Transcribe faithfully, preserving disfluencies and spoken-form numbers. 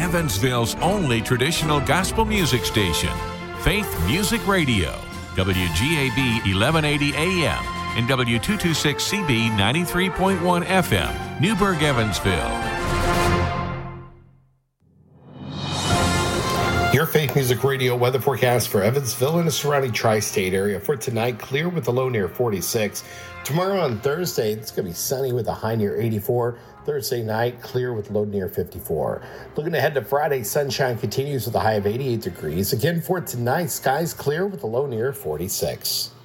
Evansville's only traditional gospel music station, Faith Music Radio, W G A B eleven eighty A M and W two twenty-six C B ninety-three point one F M, Newburgh, Evansville. Your Faith Music Radio weather forecast for Evansville and the surrounding tri-state area for tonight: clear with a low near forty-six. Tomorrow on Thursday, it's going to be sunny with a high near eighty-four. Thursday night, clear with low near fifty-four. Looking ahead to Friday, sunshine continues with a high of eighty-eight degrees. Again for tonight, skies clear with a low near forty-six.